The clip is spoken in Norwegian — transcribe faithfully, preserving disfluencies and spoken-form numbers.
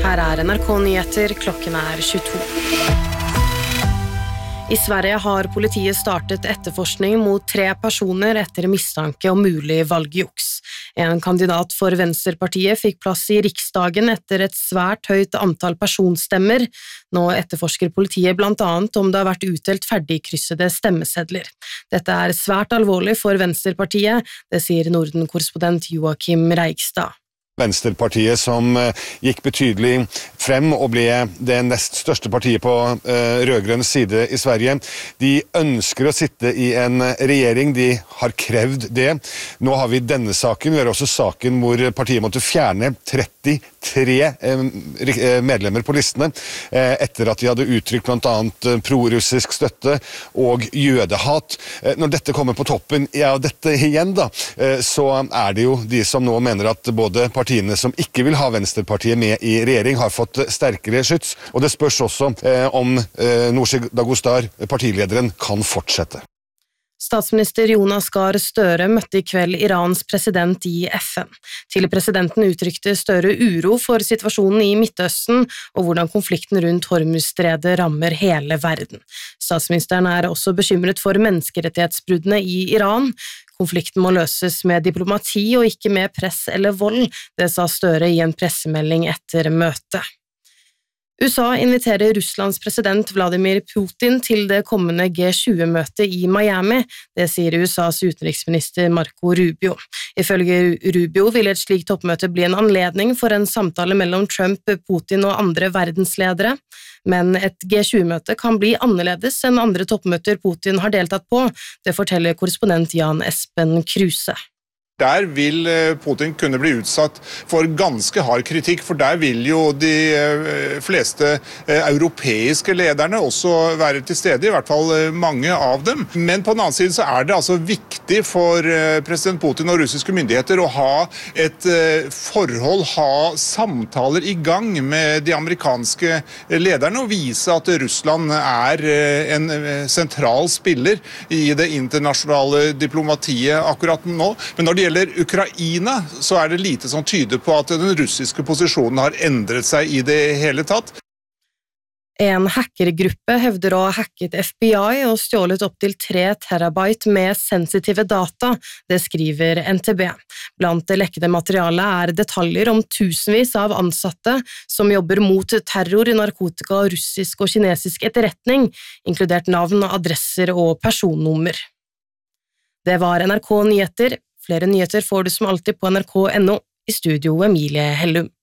Her er N R K Nyheter, klokken er tjueto. I Sverige har politiet startet etterforskning mot tre personer etter mistanke om mulig valgjuks. En kandidat for Venstrepartiet fikk plass i Riksdagen etter et svært høyt antall personstemmer. Nå etterforsker politiet blant annet om det har vært utdelt ferdigkryssede stemmesedler. Dette er svært alvorlig for Venstrepartiet, det sier Norden-korrespondent Joakim Reigstad. Venstrepartiet som gikk betydelig frem og ble det nest største partiet på rødgrønn side i Sverige. De ønsker å sitte i en regjering, de har krevd det. Nå har vi denne saken, vi har også saken hvor partiet måtte fjerne trettitre medlemmer på listene etter at de hadde uttrykt blant annet pro-russisk støtte og jødehat. Når dette kommer på toppen, ja dette igjen da, så er det jo de som nå mener at både partiet Partiene som ikke vil ha Venstrepartiet med i regjering har fått sterkere skyts, og det spørs også eh, om eh, Nooshi Dadgostar, partilederen, kan fortsette. Statsminister Jonas Gahr Støre møtte i kveld Irans president i F N. Til presidenten uttrykte Støre uro for situasjonen i Midtøsten og hvordan konflikten rundt Hormuzstredet rammer hele verden. Statsministeren er også bekymret for menneskerettighetsbruddene i Iran. Konflikten må løses med diplomati og ikke med press eller vold, det sa Støre i en pressemelding etter møtet. U S A inviterer Russlands president Vladimir Putin til det kommende G tjue-møtet i Miami, det sier U S A's utenriksminister Marco Rubio. Ifølge Rubio vil et slikt toppmøte bli en anledning for en samtale mellom Trump, Putin og andre verdensledere, men et G tjue-møte kan bli annerledes enn andre toppmøter Putin har deltatt på, det forteller korrespondent Jan Espen Kruse. Der vil Putin kunne bli utsatt for ganske hard kritikk, for der vil jo de fleste europeiske lederne også være til stede, i hvert fall mange av dem. Men på den annen side så er det altså viktig for president Putin og russiske myndigheter å ha et forhold, ha samtaler i gang med de amerikanske lederne og vise at Russland er en sentral spiller i det internasjonale diplomatiet akkurat nå. Men når det gjelder Ukraina, så er det lite som tyder på at den russiske posisjonen har endret seg i det hele tatt. En hackergruppe hevder å ha hacket F B I og stjålet opp til tre terabyte med sensitive data, det skriver N T B. Blant det lekkede materialet er detaljer om tusenvis av ansatte som jobber mot terror, narkotika, russisk og kinesisk etterretning, inkludert navn, adresser og personnummer. Det var N R K Nyheter. Flere nyheter får du som alltid på N R K punktum no, i studio Emilie Hellum.